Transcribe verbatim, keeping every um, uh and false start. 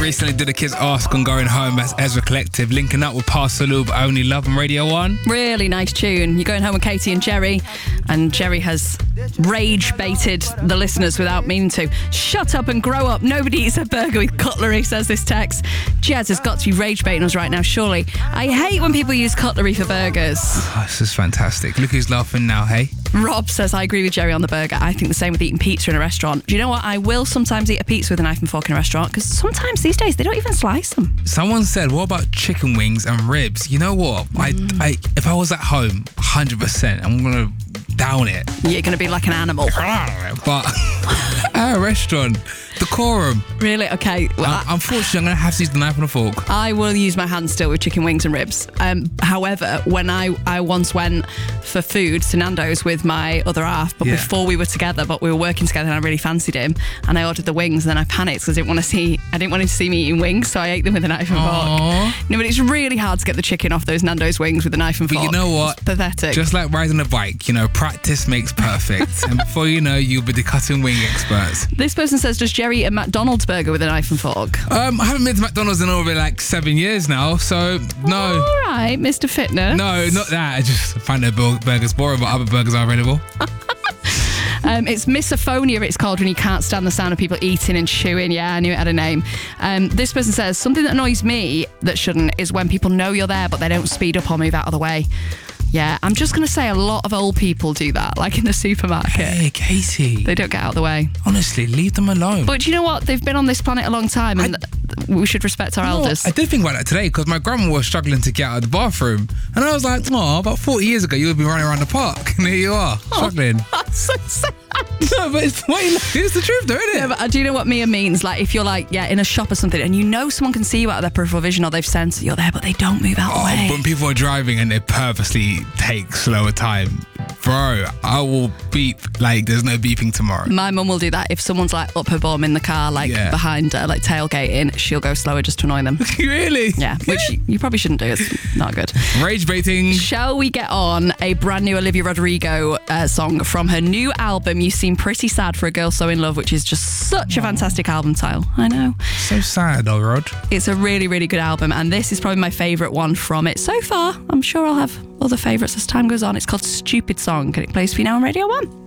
recently did a Kids Ask on Going Home as Ezra Collective, linking up with Pastor Lube, Only Love on Radio one. Really nice tune. You're going home with Katie and Jerry, and Jerry has rage baited the listeners without meaning to. Shut up and grow up. Nobody eats a burger with cutlery, says this text. Jez has got to be rage baiting us right now, surely. I hate when people use cutlery for burgers. Oh, this is fantastic. Look who's laughing now, hey? Rob says, I agree with Jerry on the burger. I think the same with eating pizza in a restaurant. Do you know what? I will sometimes eat a pizza with a knife and fork in a restaurant, because sometimes these days they don't even slice them. Someone said, what about chicken wings and ribs? You know what? Mm. I, I, if I was at home, one hundred percent, I'm going to down it. You're going to be like an animal. But at a restaurant, decorum. Really? Okay. Well, uh, I, unfortunately, I'm going to have to use the knife and a fork. I will use my hands still with chicken wings and ribs. Um, however, when I, I once went for food to Nando's with my other half, but yeah. before we were together, but we were working together and I really fancied him, and I ordered the wings, and then I panicked because I didn't want to see I didn't want him to see me eating wings, so I ate them with a knife and Aww. fork. No, but it's really hard to get the chicken off those Nando's wings with a knife and but fork. But you know what? It's pathetic. Just like riding a bike, you know, practice makes perfect. And before you know, you'll be the cutting wing experts. This person says, does Jerry eat a McDonald's burger with a knife and fork? Um, I haven't been to McDonald's in over like seven years now, so no. All right, Mister Fitness. No, not that. I just find their burgers boring, but other burgers are available. Um, it's misophonia, it's called, when you can't stand the sound of people eating and chewing. Yeah, I knew it had a name. Um, this person says, something that annoys me that shouldn't is when people know you're there but they don't speed up or move out of the way. Yeah, I'm just going to say a lot of old people do that, like in the supermarket. Hey, Katie. They don't get out of the way. Honestly, leave them alone. But you know what? They've been on this planet a long time, and I, we should respect our you know elders. I did think about that today, because my grandma was struggling to get out of the bathroom. And I was like, oh, about forty years ago, you would be running around the park. And here you are, struggling. Oh, that's so sad. No, but it's, wait, it's the truth though, isn't it? Yeah, but do you know what Mia means? Like, if you're like, yeah, in a shop or something, and you know someone can see you out of their peripheral vision, or they've sensed that you're there, but they don't move out oh, of the way. When people are driving and they purposely take slower time, bro, I will beep like there's no beeping tomorrow. My mum will do that. If someone's like up her bum in the car, like yeah. behind her, like tailgating, she'll go slower just to annoy them. Really? Yeah, which you, you probably shouldn't do. It's not good. Rage baiting. Shall we get on a brand new Olivia Rodrigo uh, song from her new album, You Seem Pretty Sad for a Girl So In Love, which is just such a fantastic album title. I know. So sad, though, Rod. It's a really, really good album, and this is probably my favourite one from it so far. I'm sure I'll have other favourites as time goes on. It's called Stupid Song, and it plays for you now on Radio one.